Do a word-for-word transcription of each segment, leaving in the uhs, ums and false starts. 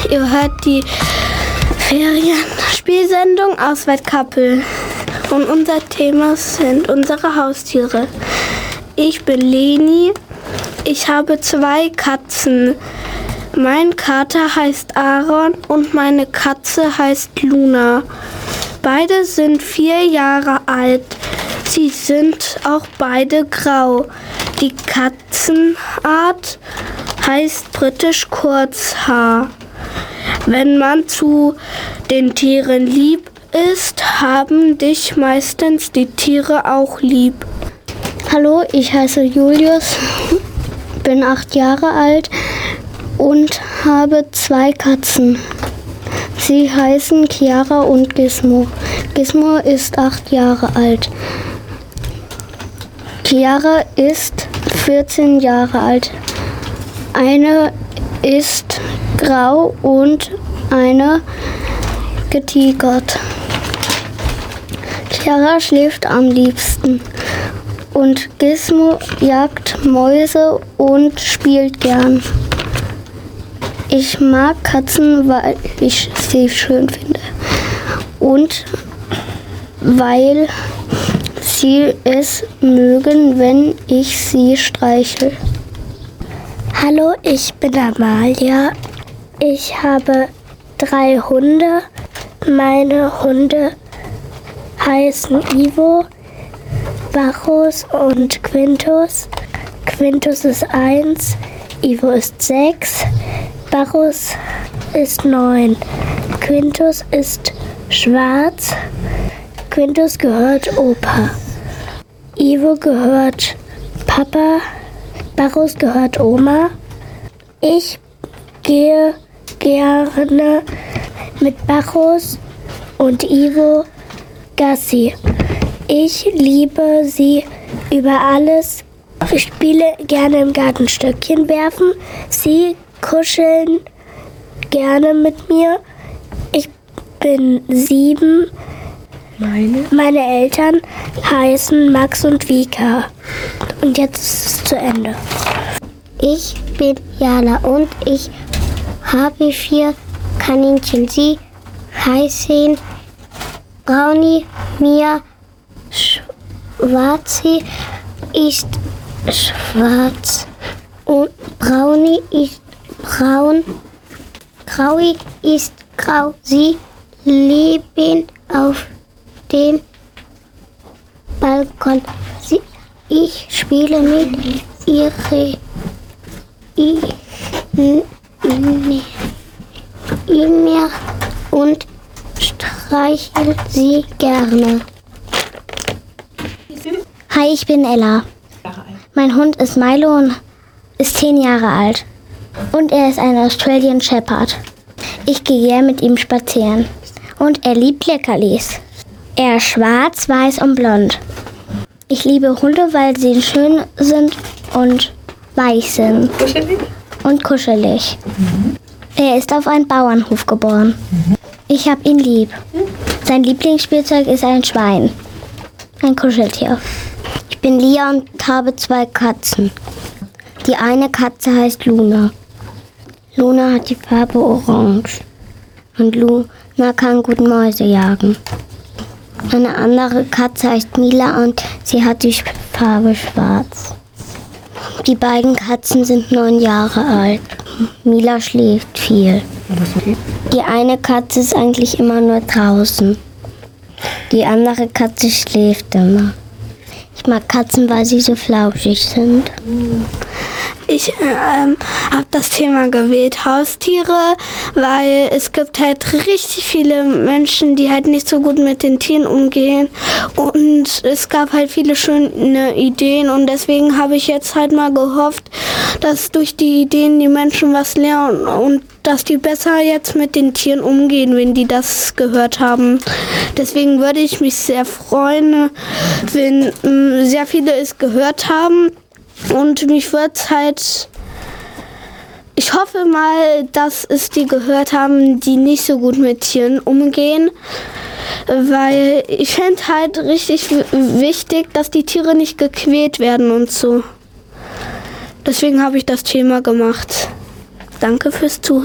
Ihr hört die Ferienspielsendung aus Wettkappel. Und unser Thema sind unsere Haustiere. Ich bin Leni. Ich habe zwei Katzen. Mein Kater heißt Aaron und meine Katze heißt Luna. Beide sind vier Jahre alt. Sie sind auch beide grau. Die Katzenart heißt britisch Kurzhaar. Wenn man zu den Tieren lieb ist, haben dich meistens die Tiere auch lieb. Hallo, ich heiße Julius, bin acht Jahre alt und habe zwei Katzen. Sie heißen Chiara und Gizmo. Gizmo ist acht Jahre alt. Chiara ist vierzehn Jahre alt. Eine ist grau und eine getigert. Chiara schläft am liebsten und Gizmo jagt Mäuse und spielt gern. Ich mag Katzen, weil ich sie schön finde und weil sie es mögen, wenn ich sie streichel. Hallo, ich bin Amalia. Ich habe drei Hunde. Meine Hunde heißen Ivo, Bacchus und Quintus. Quintus ist eins, Ivo ist sechs, Bacchus ist neun. Quintus ist schwarz. Quintus gehört Opa. Ivo gehört Papa. Bacchus gehört Oma. Ich gehe gerne mit Bacchus und Ivo Gassi. Ich liebe sie über alles. Ich spiele gerne im Garten Stöckchen werfen. Sie kuscheln gerne mit mir. Ich bin sieben. Meine? Meine Eltern heißen Max und Vika. Und jetzt ist es zu Ende. Ich bin Jana und ich habe vier Kaninchen. Sie heißen Brownie, Mia, Schwarzi ist schwarz und Brownie ist braun. Graui ist grau. Sie leben auf dem Balkon. Sie, ich spiele mit ihre immer und streichel sie gerne. Hi, ich bin Ella. Mein Hund ist Milo und ist zehn Jahre alt. Und er ist ein Australian Shepherd. Ich gehe gern mit ihm spazieren. Und er liebt Leckerlis. Er ist schwarz, weiß und blond. Ich liebe Hunde, weil sie schön sind und weich sind. Kuschelig? Und kuschelig. Mhm. Er ist auf einem Bauernhof geboren. Mhm. Ich habe ihn lieb. Sein Lieblingsspielzeug ist ein Schwein. Ein Kuscheltier. Ich bin Lia und habe zwei Katzen. Die eine Katze heißt Luna. Luna hat die Farbe orange. Und Luna kann gut Mäuse jagen. Eine andere Katze heißt Mila und sie hat die Farbe schwarz. Die beiden Katzen sind neun Jahre alt. Mila schläft viel. Die eine Katze ist eigentlich immer nur draußen. Die andere Katze schläft immer. Ich mag Katzen, weil sie so flauschig sind. Ich ähm, habe das Thema gewählt, Haustiere, weil es gibt halt richtig viele Menschen, die halt nicht so gut mit den Tieren umgehen und es gab halt viele schöne Ideen und deswegen habe ich jetzt halt mal gehofft, dass durch die Ideen die Menschen was lernen und dass die besser jetzt mit den Tieren umgehen, wenn die das gehört haben. Deswegen würde ich mich sehr freuen, wenn ähm, sehr viele es gehört haben. Und mich wird's halt, ich hoffe mal, dass es die gehört haben, die nicht so gut mit Tieren umgehen, weil ich fände halt richtig wichtig, dass die Tiere nicht gequält werden und so. Deswegen habe ich das Thema gemacht. Danke fürs Zuhören.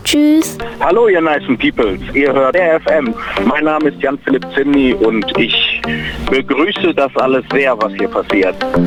Tschüss. Hallo ihr nicen Peoples, ihr hört R F M. Mein Name ist Jan-Philipp Zimny und ich begrüße das alles sehr, was hier passiert.